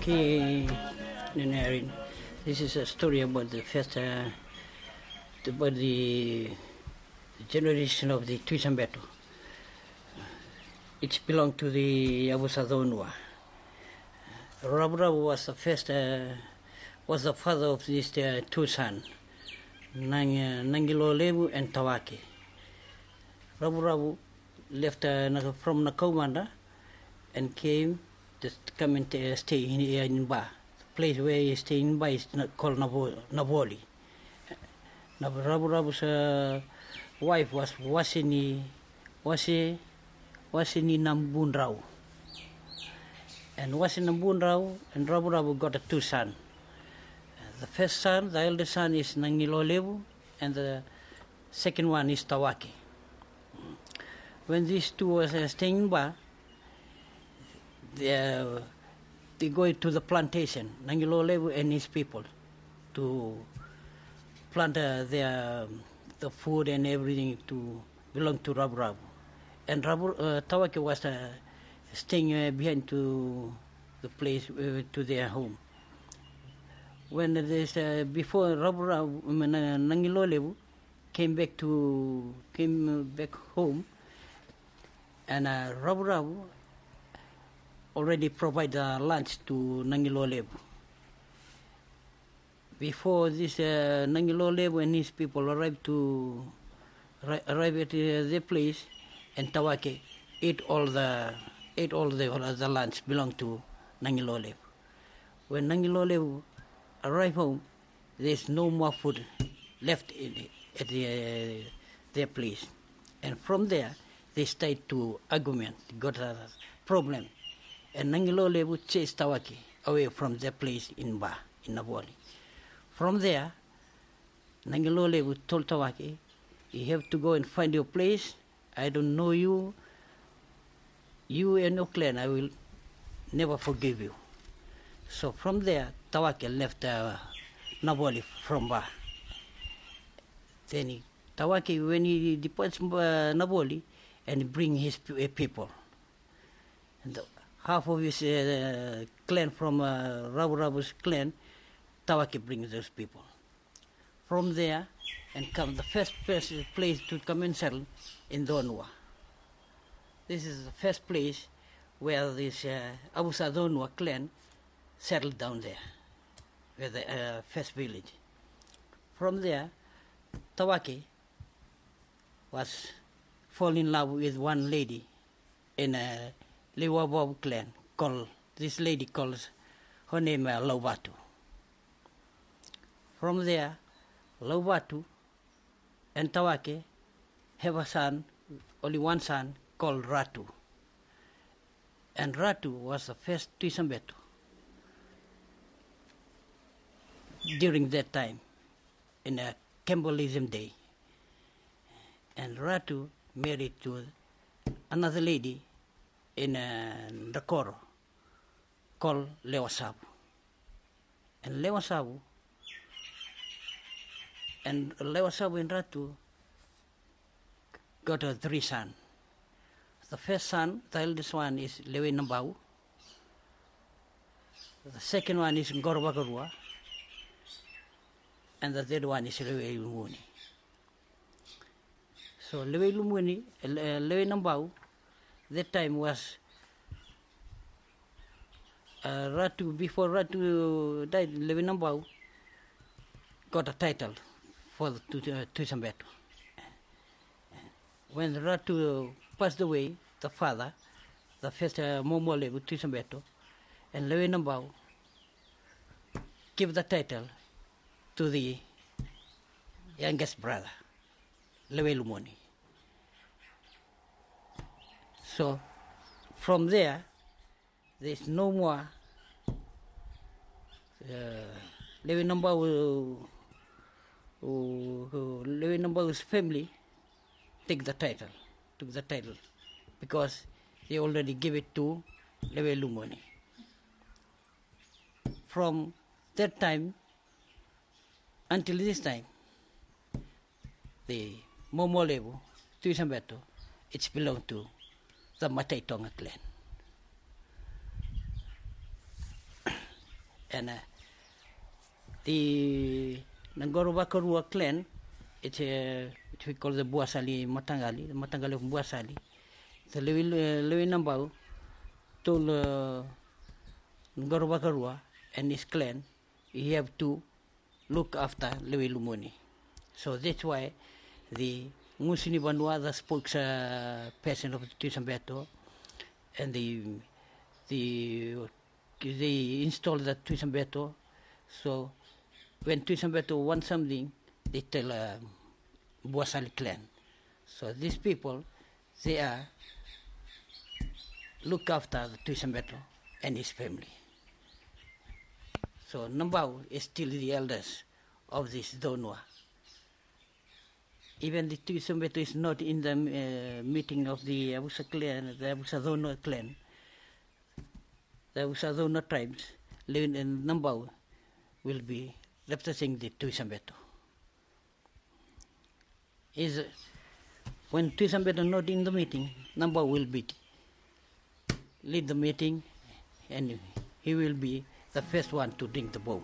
Okay, Nenarin, this is a story about the first, about the generation of the Tuisambeto. It belonged to the Abusadonwa. Rabu was the first, was the father of these two sons, Nangilo Lebu and Tawaki. Rabu left from Nakomanda and came to come and stay in Ba. The place where he stayed in Ba is called Navoli. Rabu's wife was Wasini Nambunrao. And Wasini Nambunrao and Rabu got two sons. The first son, the eldest son, is Nangilo Lebu, and the second one is Tawaki. When these two were staying in Ba, they go to the plantation, Nangilo Lebu and his people, to plant the food and everything to belong to Rabu. And Tawaki was staying behind to the place, to their home. When this before Nangilo Lebu came back home, and Rabu already provide lunch to Nangilo Lebu. Before this, Nangilo Lebu and his people arrive at their place, and Tawaki ate all the lunch belong to Nangilo Lebu. When Nangilo Lebu arrive home, there's no more food left at their place, and from there they start to argument, got a problem. And Nangilo Lebu chased Tawaki away from their place in Ba, in Navoli. From there, Nangilo Lebu told Tawaki, you have to go and find your place. I don't know you. You and your clan, I will never forgive you. So from there, Tawaki left Navoli from Ba. Then Tawaki, when he departs Navoli, and bring his people. And half of his clan from Rabu's clan, Tawaki brings those people. From there, and come the first place to come and settle in Donua. This is the first place where this Abusa Donua clan settled down there, where the first village. From there, Tawaki was fall in love with one lady in a Liwabob clan. This lady calls her name Laubatu. From there, Laubatu and Tawaki have a son, only one son, called Ratu. And Ratu was the first Tuisambeto during that time, in a Campbellism day. And Ratu married to another lady in Ndakoro called Lewasabu. And Lewasabu and Ratu got three sons. The first son, the eldest one, is Lewe Nambau. The second one is Ngorobagarua. And the third one is Lewe Lumuni. So Lewe Lumuni, Lewe Nambau, that time was Ratu, before Ratu died, Lewe Nambau got a title for the Tuisambeto. When Ratu passed away, the father, the first Momo Lebu Tuisambeto, and Lewe Nambau gave the title to the youngest brother, Lewe Lumuni. So from there, there's no more Lewe Nambau's family took the title, because they already gave it to Lewe Lumuni. From that time until this time, the Momo Lebu, Tuisambeto, it's belonged to the Matai Tonga clan. And the Ngorobakarua clan, it's which we call the Buasali Matangali, the Matangali of Buasali. The Lewi Nambau told Ngorobakarua and his clan, he have to look after Lewi Lumoni. So that's why the Musini Banua, the spokesperson of Tuisambeto, and they installed the Tuisambeto. So when Tuisambeto wants something, they tell Buasali clan. So these people, they are look after the Tuisambeto and his family. So Nambau is still the elders of this Donua. Even the Tuisambeto is not in the meeting of the Abusa clan, the Abusa Donua clan. The Abusa Donua tribes living in Nambau will be representing the Tuisambeto. When Tuisambeto not in the meeting, Nambau will be lead the meeting, and he will be the first one to drink the bowl.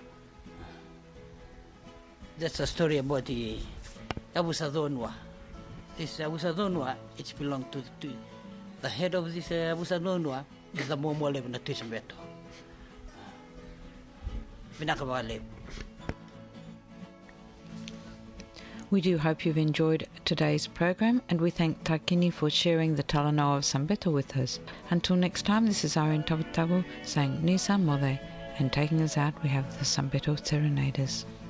That's a story about the Abusa Donua. This Abusa Donua, it belongs to the head of this Abusa Donua is the Momo Lev na Tuisambeto. We do hope you've enjoyed today's program, and we thank Takini for sharing the talanoa of Sambeto with us. Until next time, this is Irene Tabutabu saying Nisa Mole, and taking us out we have the Sambeto Serenaders.